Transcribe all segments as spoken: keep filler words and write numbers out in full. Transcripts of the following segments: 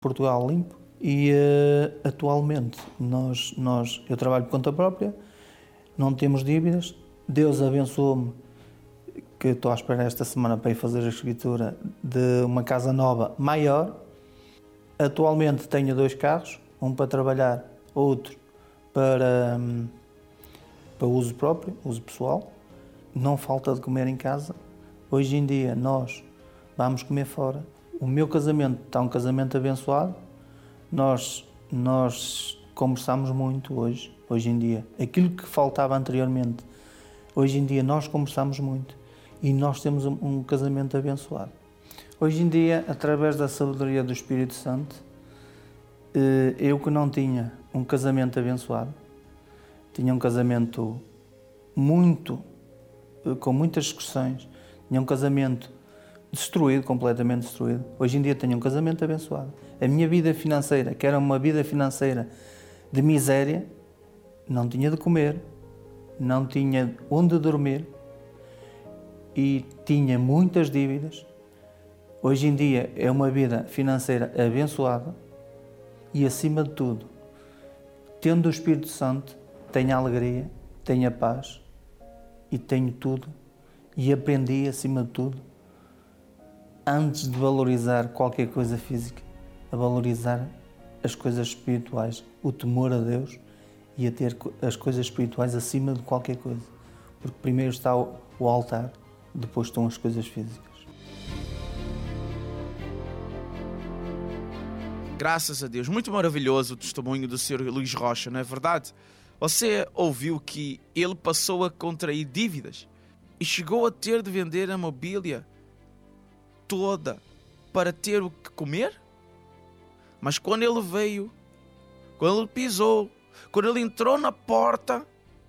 Portugal limpo e uh, atualmente nós, nós, eu trabalho por conta própria, não temos dívidas, Deus abençoou-me, que estou à espera esta semana para ir fazer a escritura de uma casa nova maior. Atualmente tenho dois carros, um para trabalhar, outro para, um, para uso próprio, uso pessoal. Não falta de comer em casa. Hoje em dia nós vamos comer fora. O meu casamento está um casamento abençoado. Nós, nós conversamos muito hoje, hoje em dia. Aquilo que faltava anteriormente, hoje em dia nós conversamos muito e nós temos um, um casamento abençoado. Hoje em dia, através da sabedoria do Espírito Santo, eu que não tinha um casamento abençoado, tinha um casamento muito, com muitas discussões, tinha um casamento destruído, completamente destruído. Hoje em dia tenho um casamento abençoado. A minha vida financeira, que era uma vida financeira de miséria, não tinha de comer, não tinha onde dormir e tinha muitas dívidas. Hoje em dia é uma vida financeira abençoada e, acima de tudo, tendo o Espírito Santo, tenho a alegria, tenho a paz e tenho tudo. E aprendi, acima de tudo, antes de valorizar qualquer coisa física, a valorizar as coisas espirituais, o temor a Deus e a ter as coisas espirituais acima de qualquer coisa. Porque primeiro está o altar, depois estão as coisas físicas. Graças a Deus. Muito maravilhoso o testemunho do senhor Luís Rocha, não é verdade? Você ouviu que ele passou a contrair dívidas e chegou a ter de vender a mobília toda para ter o que comer? Mas quando ele veio, quando ele pisou, quando ele entrou na porta,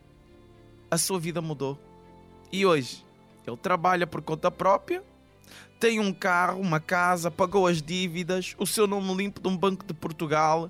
a sua vida mudou. E hoje, ele trabalha por conta própria, tem um carro, uma casa, pagou as dívidas, o seu nome limpo de um Banco de Portugal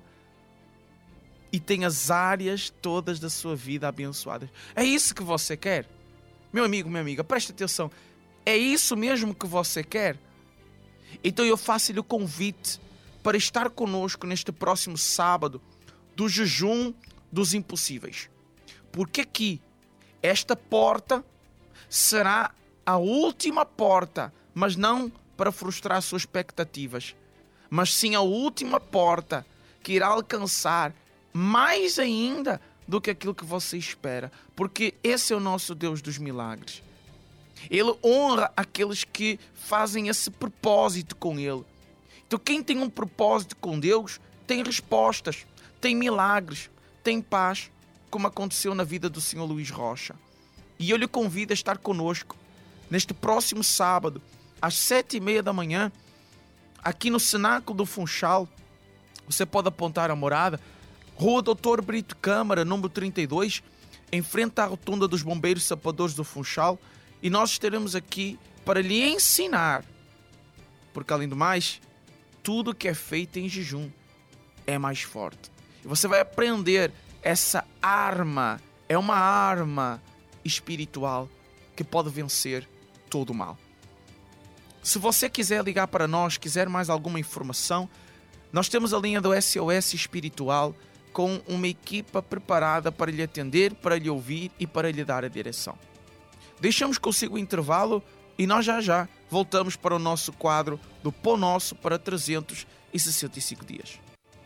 e tem as áreas todas da sua vida abençoadas. É isso que você quer? Meu amigo, minha amiga, preste atenção. É isso mesmo que você quer? Então eu faço-lhe o convite para estar conosco neste próximo sábado do jejum dos impossíveis. Porque aqui, esta porta será a última porta, mas não para frustrar suas expectativas, mas sim a última porta que irá alcançar mais ainda do que aquilo que você espera, porque esse é o nosso Deus dos milagres. Ele honra aqueles que fazem esse propósito com Ele. Então quem tem um propósito com Deus tem respostas, tem milagres, tem paz, como aconteceu na vida do senhor Luís Rocha. E eu lhe convido a estar conosco neste próximo sábado, às sete e meia da manhã, aqui no Cenáculo do Funchal. Você pode apontar a morada, Rua doutor Brito Câmara, número trinta e dois, em frente à rotunda dos Bombeiros Sapadores do Funchal, e nós estaremos aqui para lhe ensinar, porque além do mais, tudo que é feito em jejum é mais forte. E você vai aprender essa arma, é uma arma espiritual que pode vencer todo o mal. Se você quiser ligar para nós, quiser mais alguma informação, nós temos a linha do S O S Espiritual com uma equipa preparada para lhe atender, para lhe ouvir e para lhe dar a direção. Deixamos consigo o intervalo e nós já já voltamos para o nosso quadro do Pão Nosso para trezentos e sessenta e cinco dias.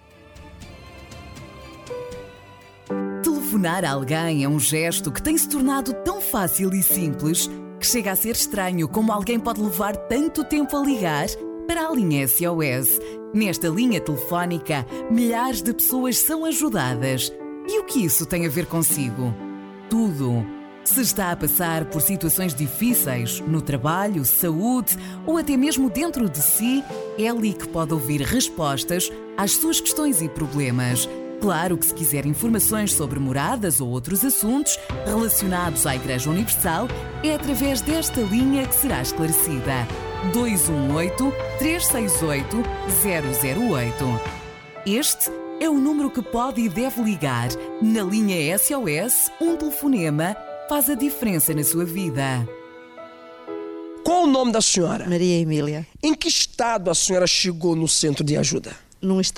Telefonar a alguém é um gesto que tem se tornado tão fácil e simples que chega a ser estranho como alguém pode levar tanto tempo a ligar para a linha S O S. Nesta linha telefónica, milhares de pessoas são ajudadas. E o que isso tem a ver consigo? Tudo. Se está a passar por situações difíceis no trabalho, saúde ou até mesmo dentro de si, é ali que pode ouvir respostas às suas questões e problemas. Claro que se quiser informações sobre moradas ou outros assuntos relacionados à Igreja Universal, é através desta linha que será esclarecida. dois um oito, três seis oito, zero zero oito. Este é o número que pode e deve ligar. Na linha S O S, um telefonema faz a diferença na sua vida. Qual o nome da senhora? Maria Emília. Em que estado a senhora chegou no centro de ajuda? num